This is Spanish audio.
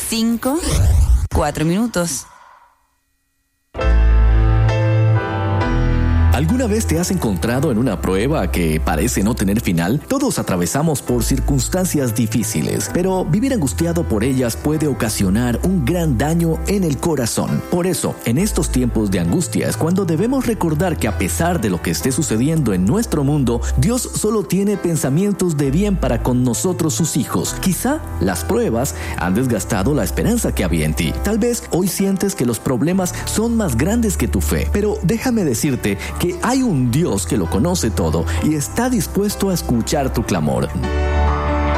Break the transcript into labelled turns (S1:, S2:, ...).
S1: 5, 4 minutos.
S2: ¿Alguna vez te has encontrado en una prueba que parece no tener final? Todos atravesamos por circunstancias difíciles, pero vivir angustiado por ellas puede ocasionar un gran daño en el corazón. Por eso, en estos tiempos de angustia es cuando debemos recordar que a pesar de lo que esté sucediendo en nuestro mundo, Dios solo tiene pensamientos de bien para con nosotros sus hijos. Quizá las pruebas han desgastado la esperanza que había en ti. Tal vez hoy sientes que los problemas son más grandes que tu fe, pero déjame decirte que hay un Dios que lo conoce todo y está dispuesto a escuchar tu clamor.